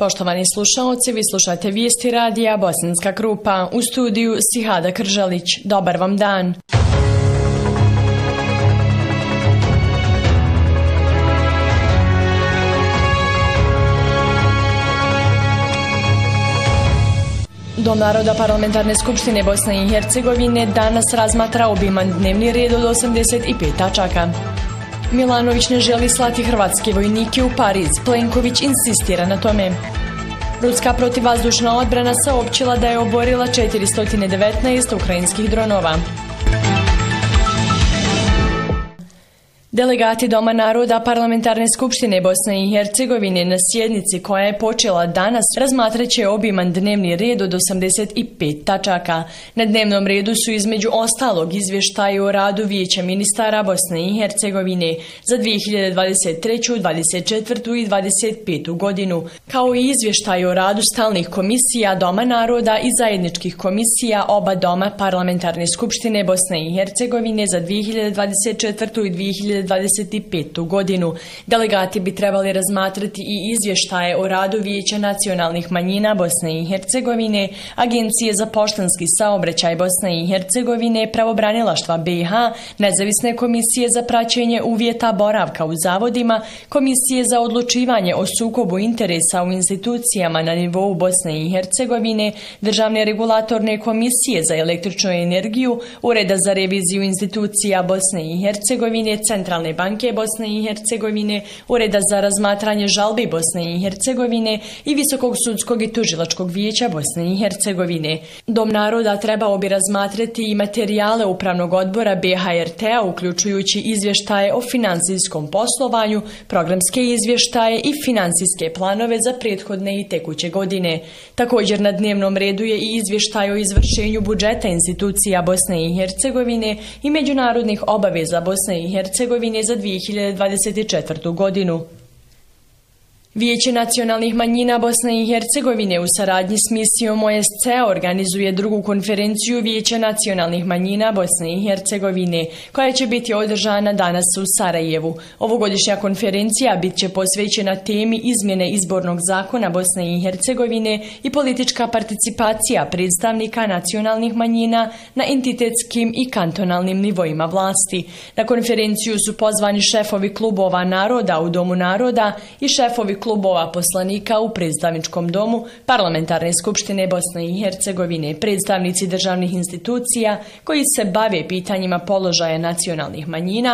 Poštovani slušaoci, vi slušate vijesti radija Bosanska Krupa, u studiju Sihada Kržalić. Dobar vam dan. Dom naroda Parlamentarne skupštine Bosne i Hercegovine danas razmatra obiman dnevni red od 85 tačaka. Milanović ne želi slati hrvatske vojnike u Pariz, Plenković insistira na tome. Ruska protivvazdušna odbrana saopćila da je oborila 419 ukrajinskih dronova. Delegati Doma naroda Parlamentarne skupštine Bosne i Hercegovine na sjednici koja je počela danas razmatraće obiman dnevni red od 85 tačaka. Na dnevnom redu su između ostalog izvještaji o radu Vijeća ministara Bosne i Hercegovine za 2023., 24. i 25. godinu, kao i izvještaji o radu stalnih komisija Doma naroda i zajedničkih komisija oba Doma Parlamentarne skupštine Bosne i Hercegovine za 2024. i 2025. godinu. Delegati bi trebali razmatrati i izvještaje o radu Vijeća nacionalnih manjina Bosne i Hercegovine, Agencije za poštanski saobraćaj Bosne i Hercegovine, Pravobranilaštva BiH, Nezavisne komisije za praćenje uvjeta boravka u zavodima, Komisije za odlučivanje o sukobu interesa u institucijama na nivou Bosne i Hercegovine, Državne regulatorne komisije za električnu energiju, Ureda za reviziju institucija Bosne i Hercegovine, Centralne banke Bosne i Hercegovine, Ureda za razmatranje žalbi Bosne i Hercegovine i Visokog sudskog i tužilačkog vijeća Bosne i Hercegovine. Dom naroda trebao bi razmatrati i materijale Upravnog odbora BHRT-a, uključujući izvještaje o finansijskom poslovanju, programske izvještaje i finansijske planove za prethodne i tekuće godine. Također na dnevnom redu je i izvještaj o izvršenju budžeta institucija Bosne i Hercegovine i međunarodnih obaveza Bosne i Hercegovine za 2024. godinu. Vijeće nacionalnih manjina Bosne i Hercegovine u saradnji s misijom OSCE organizuje drugu konferenciju Vijeća nacionalnih manjina Bosne i Hercegovine, koja će biti održana danas u Sarajevu. Ovogodišnja konferencija bit će posvećena temi izmjene izbornog zakona Bosne i Hercegovine i politička participacija predstavnika nacionalnih manjina na entitetskim i kantonalnim nivoima vlasti. Na konferenciju su pozvani šefovi klubova naroda u Domu naroda i šefovi klubova poslanika u predstavničkom domu Parlamentarne skupštine Bosne i Hercegovine, predstavnici državnih institucija koji se bave pitanjima položaja nacionalnih manjina,